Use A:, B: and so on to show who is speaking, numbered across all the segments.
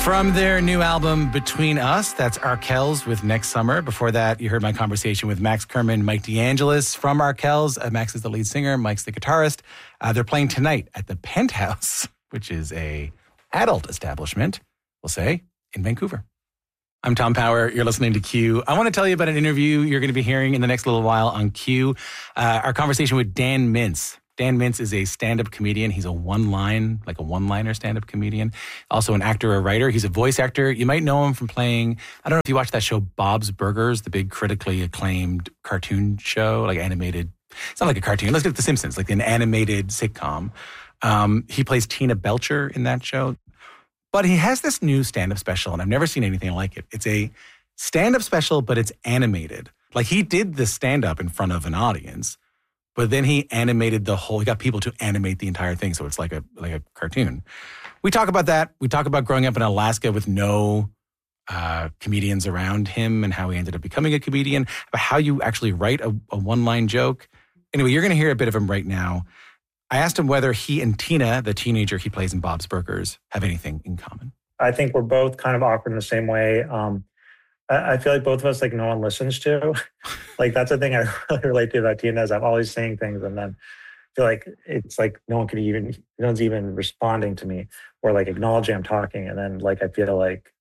A: From their new album, Between Us, that's Arkells with Next Summer. Before that, you heard my conversation with Max Kerman, Mike DeAngelis from Arkells. Max is the lead singer, Mike's the guitarist. They're playing tonight at the Penthouse, which is a adult establishment, we'll say, in Vancouver. I'm Tom Power. You're listening to Q. I want to tell you about an interview you're going to be hearing in the next little while on Q. Our conversation with Dan Mintz. Dan Mintz is a stand-up comedian. He's a one-liner stand-up comedian. Also an actor or writer. He's a voice actor. You might know him from playing, I don't know if you watched that show Bob's Burgers, the big critically acclaimed cartoon show, like animated. It's not like a cartoon. Let's get The Simpsons, like an animated sitcom. He plays Tina Belcher in that show. But he has this new stand-up special, and I've never seen anything like it. It's a stand-up special, but it's animated. Like he did the stand-up in front of an audience, but then he animated he got people to animate the entire thing. So it's like a cartoon. We talk about that. We talk about growing up in Alaska with no comedians around him and how he ended up becoming a comedian, about how you actually write a one-line joke. Anyway, you're going to hear a bit of him right now. I asked him whether he and Tina, the teenager he plays in Bob's Burgers, have anything in common.
B: I think we're both kind of awkward in the same way. I feel like both of us, like, no one listens to. Like, that's the thing I really relate to about Tina is I'm always saying things and then I feel like it's like no one's even responding to me or like acknowledging I'm talking. And then like I feel like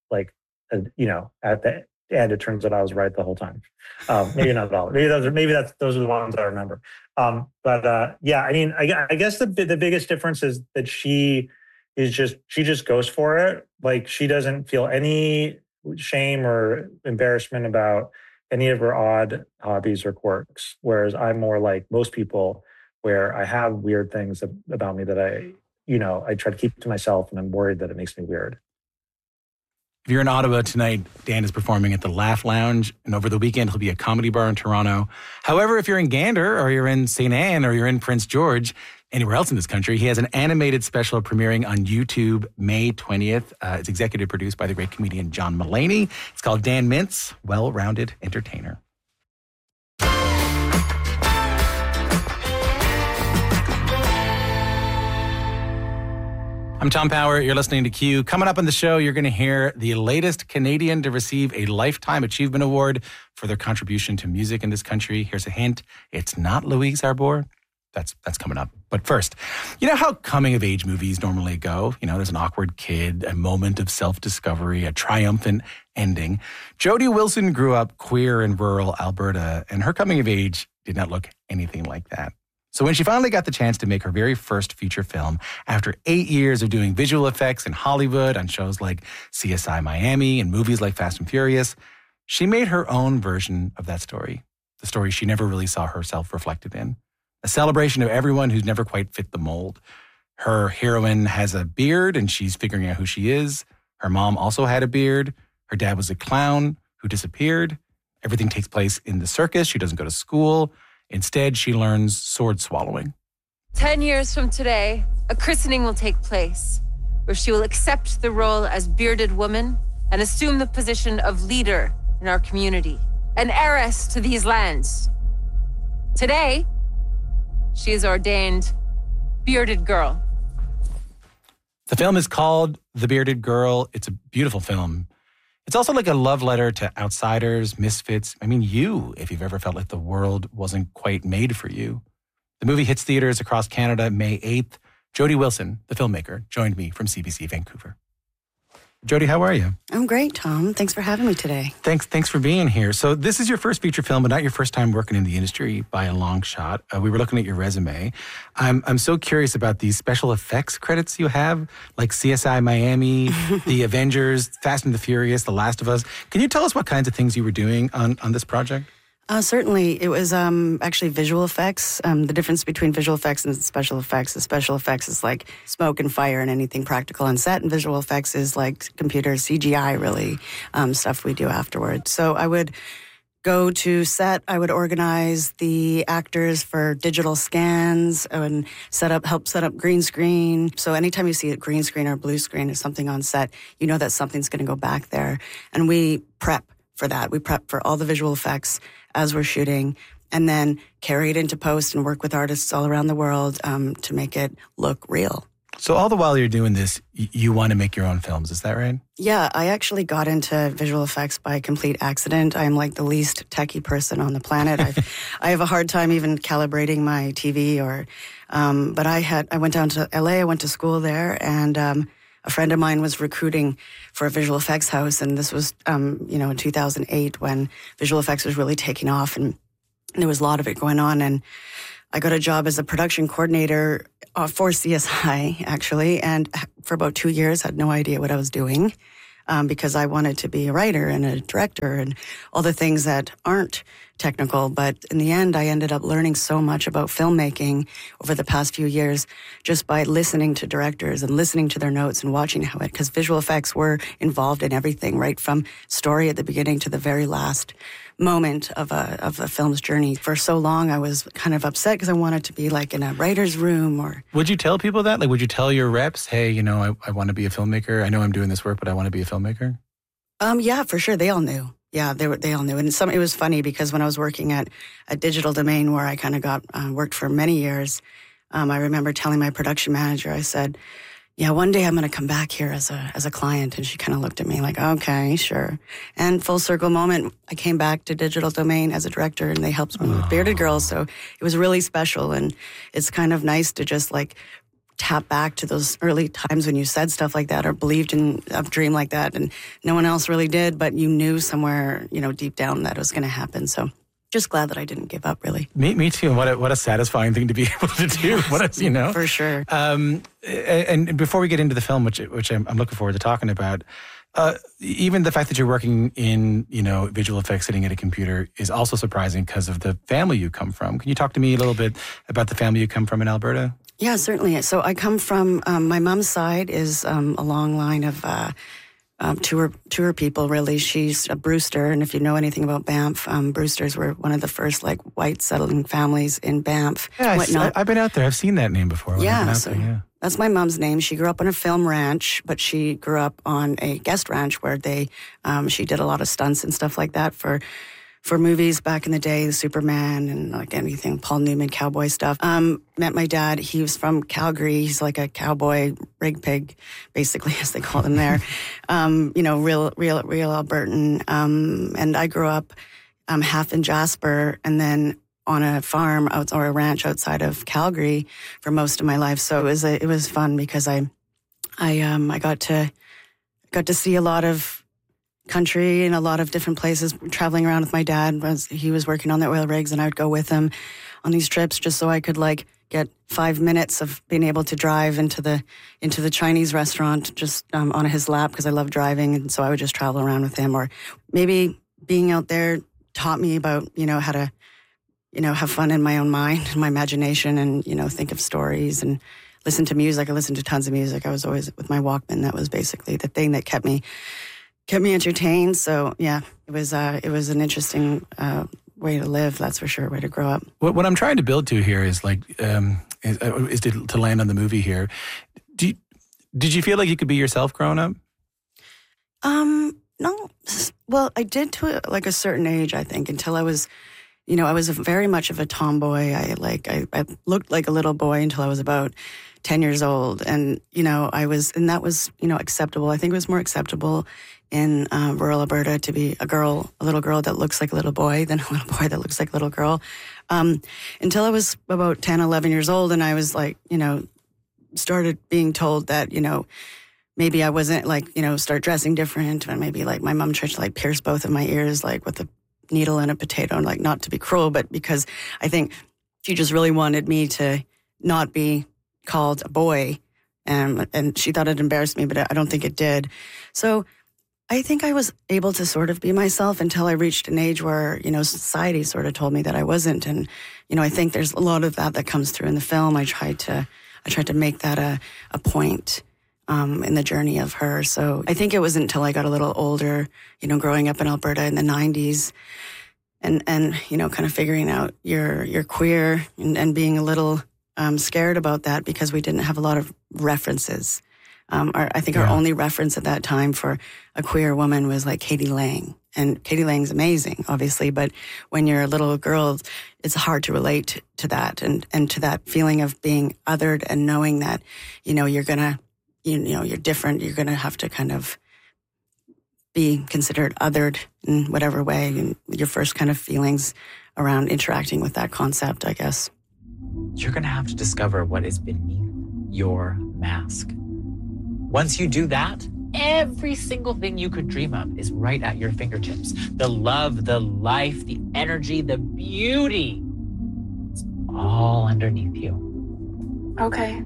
B: at the end it turns out I was right the whole time. Maybe not at all. Maybe those are the ones I remember. Yeah, I mean, I guess the biggest difference is that she just goes for it. Like she doesn't feel any shame or embarrassment about any of her odd hobbies or quirks. Whereas I'm more like most people where I have weird things about me that I try to keep to myself and I'm worried that it makes me weird.
A: If you're in Ottawa tonight, Dan is performing at the Laugh Lounge, and over the weekend, he'll be a comedy bar in Toronto. However, if you're in Gander, or you're in St. Anne, or you're in Prince George, anywhere else in this country, he has an animated special premiering on YouTube May 20th. It's executive produced by the great comedian John Mulaney. It's called Dan Mintz, Well-Rounded Entertainer. I'm Tom Power. You're listening to Q. Coming up on the show, you're going to hear the latest Canadian to receive a Lifetime Achievement Award for their contribution to music in this country. Here's a hint. It's not Louise Arbour. That's coming up. But first, you know how coming-of-age movies normally go? You know, there's an awkward kid, a moment of self-discovery, a triumphant ending. Jodie Wilson grew up queer in rural Alberta, and her coming-of-age did not look anything like that. So when she finally got the chance to make her very first feature film, after 8 years of doing visual effects in Hollywood on shows like CSI Miami and movies like Fast and Furious, she made her own version of that story, the story she never really saw herself reflected in. A celebration of everyone who's never quite fit the mold. Her heroine has a beard and she's figuring out who she is. Her mom also had a beard. Her dad was a clown who disappeared. Everything takes place in the circus. She doesn't go to school. Instead, she learns sword swallowing.
C: 10 years from today, a christening will take place where she will accept the role as bearded woman and assume the position of leader in our community, an heiress to these lands. Today, she is ordained Bearded Girl.
A: The film is called The Bearded Girl. It's a beautiful film. It's also like a love letter to outsiders, misfits. I mean, you, if you've ever felt like the world wasn't quite made for you. The movie hits theaters across Canada May 8th. Jodie Wilson, the filmmaker, joined me from CBC Vancouver. Jodie, how are you?
D: I'm great, Tom. Thanks for having me today.
A: Thanks for being here. So this is your first feature film, but not your first time working in the industry by a long shot. We were looking at your resume. I'm so curious about these special effects credits you have, like CSI Miami, The Avengers, Fast and the Furious, The Last of Us. Can you tell us what kinds of things you were doing on this project?
D: Certainly. It was actually visual effects. The difference between visual effects and special effects is special effects is like smoke and fire and anything practical on set, and visual effects is like computer CGI, really, stuff we do afterwards. So I would go to set, I would organize the actors for digital scans and help set up green screen. So anytime you see a green screen or blue screen or something on set, you know that something's going to go back there. And we prep for that. We prep for all the visual effects as we're shooting, and then carry it into post and work with artists all around the world to make it look real.
A: So all the while you're doing this, you want to make your own films. Is that right?
D: Yeah, I actually got into visual effects by complete accident. I'm like the least techie person on the planet. I have a hard time even calibrating my TV but I went down to LA, I went to school there, and a friend of mine was recruiting for a visual effects house, and this was, in 2008 when visual effects was really taking off, and there was a lot of it going on, and I got a job as a production coordinator for CSI, actually, and for about 2 years had no idea what I was doing because I wanted to be a writer and a director and all the things that aren't technical. But in the end, I ended up learning so much about filmmaking over the past few years just by listening to directors and listening to their notes and watching how because visual effects were involved in everything, right from story at the beginning to the very last moment of a film's journey. For so long, I was kind of upset because I wanted to be like in a writer's room or...
A: Would you tell people that? Like, would you tell your reps, hey, I want to be a filmmaker. I know I'm doing this work, but I want to be a filmmaker?
D: Yeah, for sure. They all knew. Yeah, they all knew. And it was funny because when I was working at a Digital Domain where I kind of worked for many years, I remember telling my production manager, I said, yeah, one day I'm going to come back here as a client. And she kind of looked at me like, okay, sure. And full circle moment, I came back to Digital Domain as a director and they helped me with Bearded Girls. So it was really special. And it's kind of nice to just like tap back to those early times when you said stuff like that or believed in a dream like that. And no one else really did, but you knew somewhere, deep down that it was going to happen. So just glad that I didn't give up, really.
A: Me too. What a satisfying thing to be able to do.
D: For sure.
A: And before we get into the film, which I'm looking forward to talking about, even the fact that you're working in visual effects, sitting at a computer, is also surprising because of the family you come from. Can you talk to me a little bit about the family you come from in Alberta?
D: Yeah, certainly. So I come from my mom's side is a long line of tour people, really. She's a Brewster, and if you know anything about Banff, Brewsters were one of the first white settling families in Banff.
A: Yeah, I've been out there. I've seen that name before.
D: That's my mom's name. She grew up on a film ranch, but she grew up on a guest ranch where she did a lot of stunts and stuff like that for movies back in the day, the Superman and like anything, Paul Newman, cowboy stuff. Met my dad. He was from Calgary. He's like a cowboy rig pig, basically, as they call them there. Real Albertan. And I grew up half in Jasper and then on a farm or a ranch outside of Calgary for most of my life. So it was fun because I got to see a lot of country in a lot of different places, traveling around with my dad. He was working on the oil rigs, and I would go with him on these trips just so I could get 5 minutes of being able to drive into the Chinese restaurant just on his lap because I love driving, and so I would just travel around with him. Or maybe being out there taught me about how to have fun in my own mind and my imagination, and think of stories and listen to music. I listened to tons of music. I was always with my Walkman. That was basically the thing that kept me entertained. So yeah, it was an interesting way to live. That's for sure. Way to grow up.
A: What I'm trying to build to here is to land on the movie here. Did you feel like you could be yourself growing up?
D: No. Well, I did to a certain age, I think, until I was, I was very much of a tomboy. I looked like a little boy until I was about 10 years old. And, that was, acceptable. I think it was more acceptable in rural Alberta to be a little girl that looks like a little boy than a little boy that looks like a little girl. Until I was about 10, 11 years old, and I was started being told that, maybe I wasn't start dressing different, and maybe my mom tried to pierce both of my ears with a needle and a potato, and not to be cruel, but because I think she just really wanted me to not be called a boy, and she thought it embarrassed me, but I don't think it did. So I think I was able to sort of be myself until I reached an age where, society sort of told me that I wasn't. And, I think there's a lot of that comes through in the film. I tried to make that a point in the journey of her. So I think it wasn't until I got a little older, growing up in Alberta in the 90s and kind of figuring out you're queer and being a little scared about that because we didn't have a lot of references. Our only reference at that time for a queer woman was like Katie Lang. And Katie Lang's amazing, obviously, but when you're a little girl, it's hard to relate to that and to that feeling of being othered and knowing that, you're gonna, you're different. You're gonna have to kind of be considered othered in whatever way, and your first kind of feelings around interacting with that concept, I guess.
E: You're gonna have to discover what is beneath your mask. Once you do that, every single thing you could dream of is right at your fingertips. The love, the life, the energy, the beauty. It's all underneath you.
F: Okay.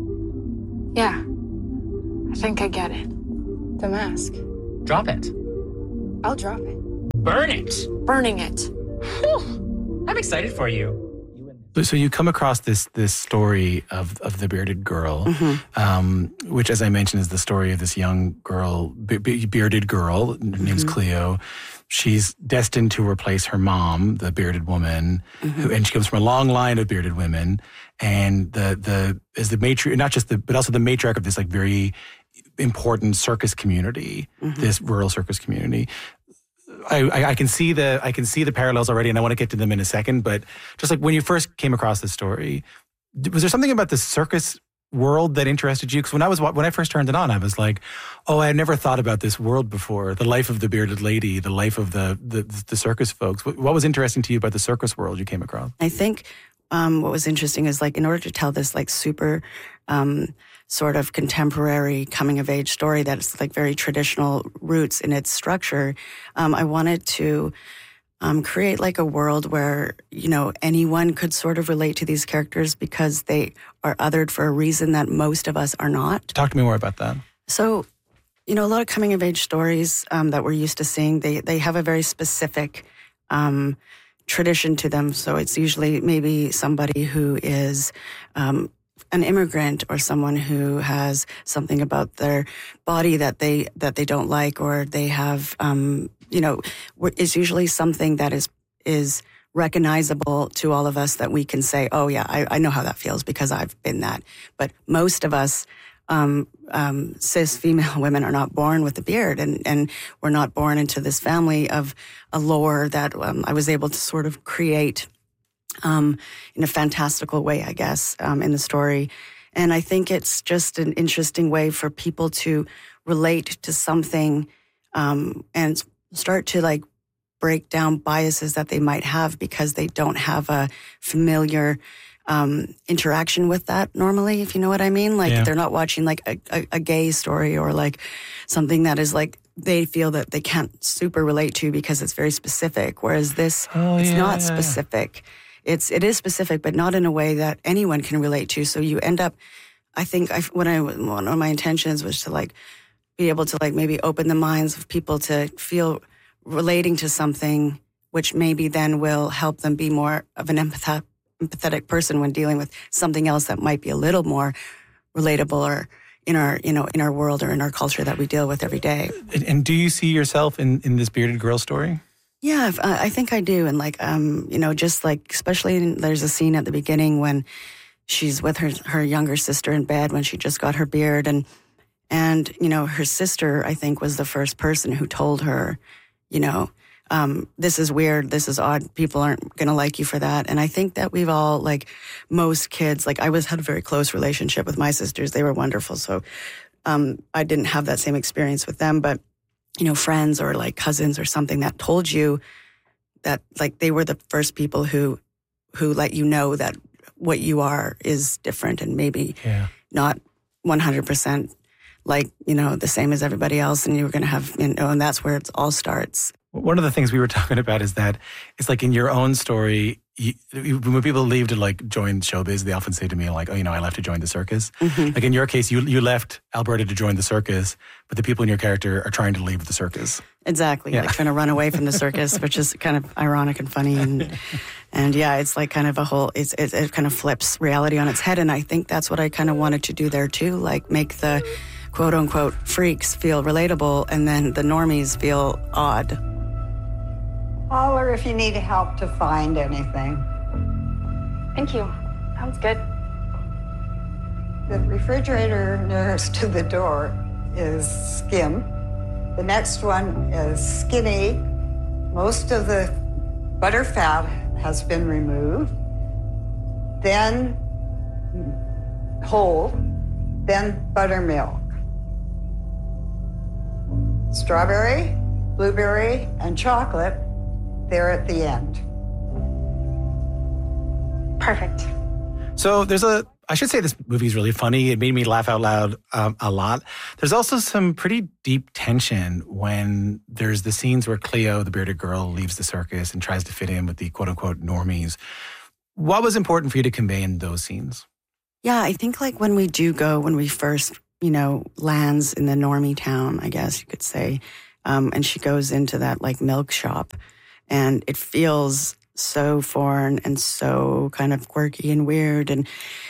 F: Yeah. I think I get it. The mask.
E: Drop it.
F: I'll drop it.
E: Burn it.
F: Burning it.
E: Whew. I'm excited for you.
A: So you come across this story of the bearded girl, which, as I mentioned, is the story of this young girl, bearded girl. Her name's Cleo. She's destined to replace her mom, the bearded woman, and she comes from a long line of bearded women. And as the matriarch, but also the matriarch of this like very important circus community, this rural circus community. I can see the parallels already, and I want to get to them in a second. But just like when you first came across this story, was there something about the circus world that interested you? Because when I first turned it on, I was like, oh, I had never thought about this world before. The life of the bearded lady, the life of the circus folks. What was interesting to you about the circus world you came across?
D: I think what was interesting is like in order to tell this like super sort of contemporary coming of age story that's like very traditional roots in its structure, I wanted to create like a world where, anyone could sort of relate to these characters because they are othered for a reason that most of us are not.
A: Talk to me more about that.
D: So, a lot of coming of age stories that we're used to seeing, they have a very specific tradition to them. So it's usually maybe somebody who is an immigrant or someone who has something about their body that they don't like, or they have, it's usually something that is recognizable to all of us that we can say, oh yeah, I know how that feels because I've been that. But most of us, cis female women are not born with a beard, and we're not born into this family of a lore that I was able to sort of create in a fantastical way, I guess, in the story. And I think it's just an interesting way for people to relate to something and start to like break down biases that they might have because they don't have a familiar interaction with that normally, if you know what I mean. Like they're not watching like a gay story or like something that is like they feel that they can't super relate to because it's very specific. Whereas this, it's not specific. It is specific, but not in a way that anyone can relate to. So you end up, I think one of my intentions was to like be able to like maybe open the minds of people to feel relating to something, which maybe then will help them be more of an empathetic person when dealing with something else that might be a little more relatable or in our world or in our culture that we deal with every day.
A: And do you see yourself in this bearded girl story?
D: Yeah, I think I do. And like, just like, especially there's a scene at the beginning when she's with her younger sister in bed when she just got her beard. And her sister, I think, was the first person who told her, this is weird, this is odd, people aren't going to like you for that. And I think that we've all, like most kids, like I had a very close relationship with my sisters. They were wonderful. So I didn't have that same experience with them, but friends or like cousins or something that told you that like they were the first people who let you know that what you are is different and maybe not 100% like, the same as everybody else. And you were going to have, and that's where it all starts.
A: One of the things we were talking about is that it's like in your own story, when people leave to like join showbiz, they often say to me like, oh, I left to join the circus. Mm-hmm. Like in your case, you left Alberta to join the circus, but the people in your character are trying to leave the circus.
D: Exactly. Like trying to run away from the circus, which is kind of ironic and funny. And yeah, it's like kind of it kind of flips reality on its head. And I think that's what I kind of wanted to do there too. Like make the quote unquote freaks feel relatable and then the normies feel odd.
G: Holler if you need help to find anything.
F: Thank you. Sounds good.
G: The refrigerator nearest to the door is skim. The next one is skinny. Most of the butter fat has been removed. Then whole, then buttermilk. Strawberry, blueberry, and chocolate, they're at the end.
F: Perfect.
A: So I should say this movie is really funny. It made me laugh out loud a lot. There's also some pretty deep tension when there's the scenes where Cleo, the bearded girl, leaves the circus and tries to fit in with the quote-unquote normies. What was important for you to convey in those scenes?
D: Yeah, I think like when we first, lands in the normie town, I guess you could say, and she goes into that like milk shop, and it feels so foreign and so kind of quirky and weird. And,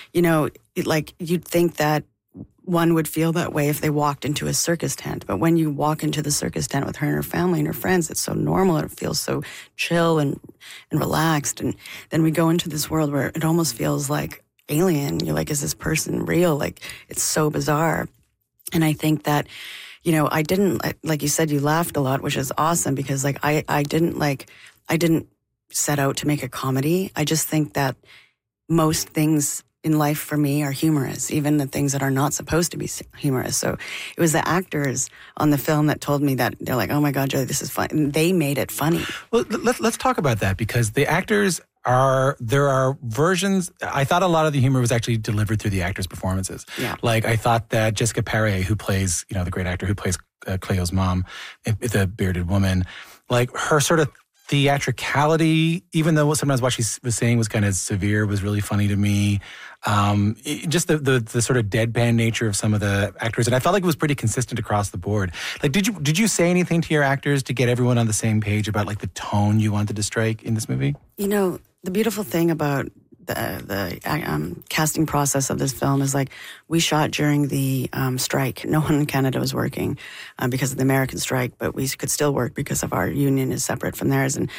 D: you'd think that one would feel that way if they walked into a circus tent. But when you walk into the circus tent with her and her family and her friends, it's so normal. It feels so chill and relaxed. And then we go into this world where it almost feels like alien. You're like, is this person real? Like, it's so bizarre. And I think that, I didn't, like you said, you laughed a lot, which is awesome because like, I didn't set out to make a comedy. I just think that most things in life for me are humorous, even the things that are not supposed to be humorous. So it was the actors on the film that told me that they're like, oh my God, Joey, this is fun. And they made it funny.
A: Well, let's talk about that because the actors there are versions. I thought a lot of the humor was actually delivered through the actors' performances.
D: Yeah.
A: Like I thought that Jessica Paré, who plays, the great actor who plays Cleo's mom, the bearded woman, like her sort of theatricality, even though sometimes what she was saying was kind of severe, was really funny to me. Just the sort of deadpan nature of some of the actors, and I felt like it was pretty consistent across the board. Like, did you say anything to your actors to get everyone on the same page about like the tone you wanted to strike in this movie?
D: The beautiful thing about the casting process of this film is like we shot during the strike. No one in Canada was working because of the American strike, but we could still work because of our union is separate from theirs. And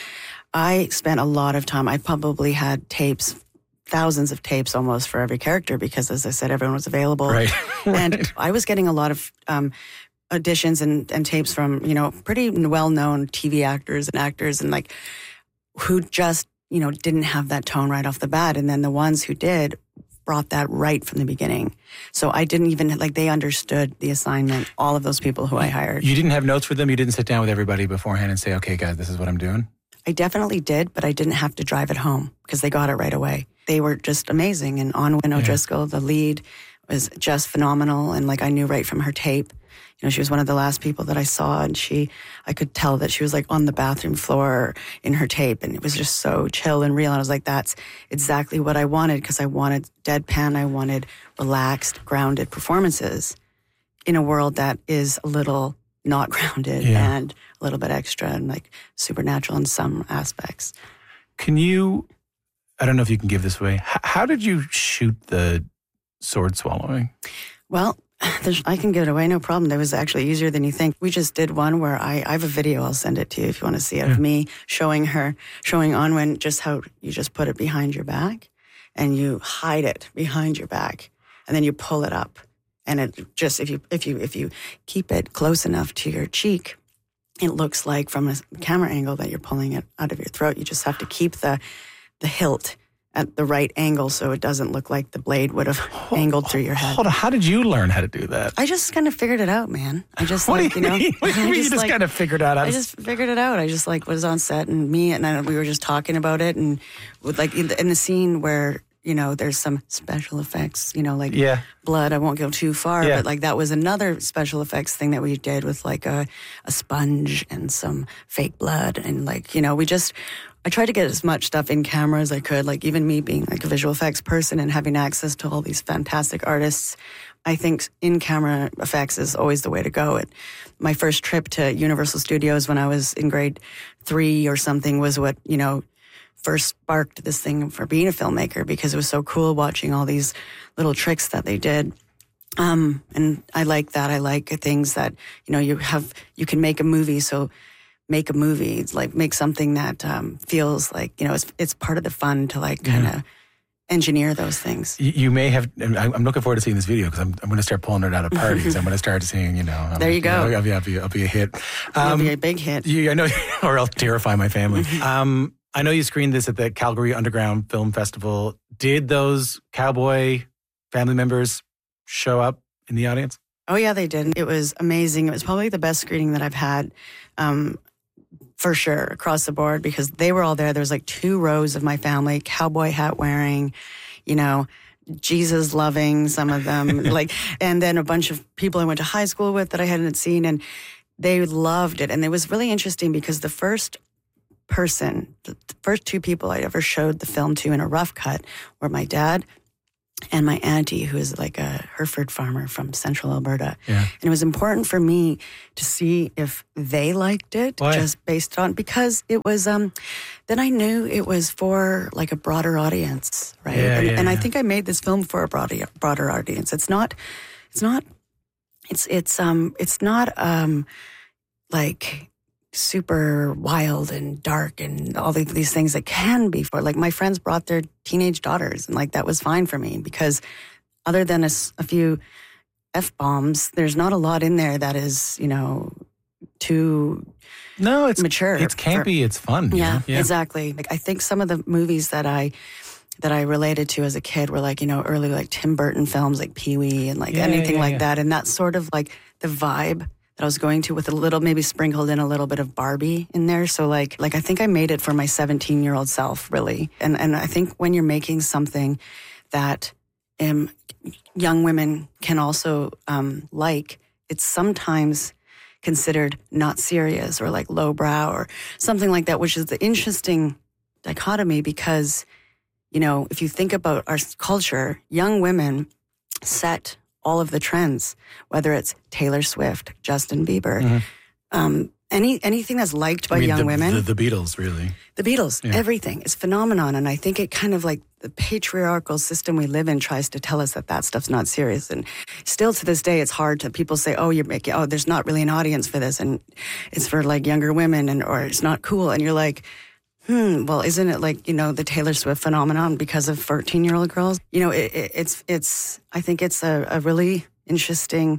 D: I spent a lot of time. I probably had tapes, thousands of tapes almost for every character because, as I said, everyone was available.
A: Right.
D: And I was getting a lot of auditions and tapes from, pretty well-known TV actors and actors and like who just didn't have that tone right off the bat. And then the ones who did brought that right from the beginning. So I didn't even, they understood the assignment, all of those people who I hired.
A: You didn't have notes for them? You didn't sit down with everybody beforehand and say, okay, guys, this is what I'm doing?
D: I definitely did, but I didn't have to drive it home because they got it right away. They were just amazing. And Onwin O'Driscoll, the lead, was just phenomenal. And I knew right from her tape. She was one of the last people that I saw, and I could tell that she was on the bathroom floor in her tape, and it was just so chill and real. And I was like, that's exactly what I wanted, because I wanted deadpan, I wanted relaxed, grounded performances in a world that is a little not grounded and a little bit extra and supernatural in some aspects.
A: I don't know if you can give this away. How did you shoot the sword swallowing? Well,
D: I can give it away, no problem. It was actually easier than you think. We just did one where I have a video, I'll send it to you if you want to see it, of me showing Onwin just how you just put it behind your back and you hide it behind your back and then you pull it up. And it just, if you keep it close enough to your cheek, it looks like from a camera angle that you're pulling it out of your throat. You just have to keep the hilt at the right angle so it doesn't look like the blade would have angled through your head.
A: Hold on, how did you learn how to do that?
D: I just kind of figured it out, man. I just
A: What do you mean? You just kind of figured out how to...
D: I just figured it out. I just was on set and we were just talking about it and with in the scene where, there's some special effects, blood. I won't go too far, but that was another special effects thing that we did with a sponge and some fake blood and I tried to get as much stuff in camera as I could, even me being a visual effects person and having access to all these fantastic artists. I think in-camera effects is always the way to go. My first trip to Universal Studios when I was in grade 3 or something was what, first sparked this thing for being a filmmaker because it was so cool watching all these little tricks that they did. And I like that. I like things that, you can make a movie, so make a movie. It's make something that feels it's part of the fun to kind of engineer those things.
A: You may have, I'm looking forward to seeing this video because I'm going to start pulling it out at parties. I'm going to start seeing,
D: there you go.
A: I'll be a hit.
D: It'll be a big hit.
A: I know, or I'll terrify my family. I know you screened this at the Calgary Underground Film Festival. Did those cowboy family members show up in the audience?
D: Oh, yeah, they did. It was amazing. It was probably the best screening that I've had, for sure, across the board, because they were all there. There was like 2 rows of my family, cowboy hat wearing, Jesus loving, some of them, and then a bunch of people I went to high school with that I hadn't seen, and they loved it. And it was really interesting because the first 2 people I ever showed the film to in a rough cut were my dad and my auntie, who is like a Hereford farmer from central Alberta.
A: Yeah.
D: And it was important for me to see if they liked it.
A: Why?
D: Just based on, because it was, then I knew it was for like a broader audience, right? And I think I made this film for a broader audience. It's not like super wild and dark and all these things that can be for, like, my friends brought their teenage daughters, and like that was fine for me, because other than a few F-bombs, there's not a lot in there that is, too mature.
A: It's campy, it's fun.
D: Yeah, exactly. Like, I think some of the movies that I related to as a kid were like, early like Tim Burton films like Pee-wee and like anything like that. And that's sort of like the vibe that I was going to, with a little, maybe sprinkled in a little bit of Barbie in there. So like I think I made it for my 17-year-old self, really. And I think when you're making something that young women can also like, it's sometimes considered not serious or like lowbrow or something like that, which is the interesting dichotomy, because, if you think about our culture, young women set all of the trends, whether it's Taylor Swift, Justin Bieber, anything that's liked by young women.
A: The Beatles, really.
D: The Beatles, everything is phenomenon. And I think it kind of like the patriarchal system we live in tries to tell us that stuff's not serious. And still to this day, it's hard to, people say, there's not really an audience for this. And it's for like younger women or it's not cool. And you're like, well, isn't it like, the Taylor Swift phenomenon because of 14-year-old girls? It's I think it's a really interesting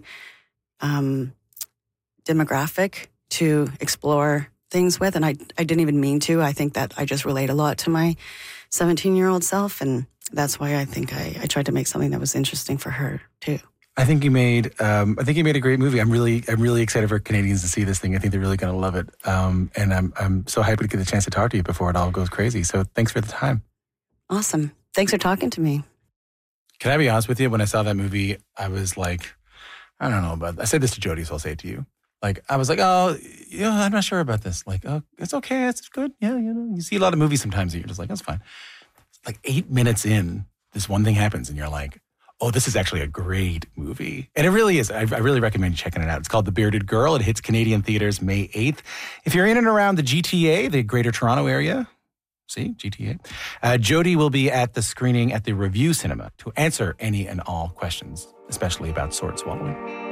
D: demographic to explore things with. And I didn't even mean to. I think that I just relate a lot to my 17-year-old self. And that's why I think I tried to make something that was interesting for her too.
A: I think you made a great movie. I'm really excited for Canadians to see this thing. I think they're really going to love it. And I'm so happy to get the chance to talk to you before it all goes crazy. So thanks for the time.
D: Awesome. Thanks for talking to me.
A: Can I be honest with you? When I saw that movie, I was like, I don't know, but I said this to Jody, so I'll say it to you. Like, I was like, I'm not sure about this. Like, oh, it's okay. It's good. Yeah, you see a lot of movies sometimes and you're just like, that's fine. Like 8 minutes in, this one thing happens and you're like, oh, this is actually a great movie. And it really is. I really recommend you checking it out. It's called The Bearded Girl. It hits Canadian theaters May 8th. If you're in and around the GTA, the Greater Toronto area, GTA, Jody will be at the screening at the Review Cinema to answer any and all questions, especially about sword swallowing.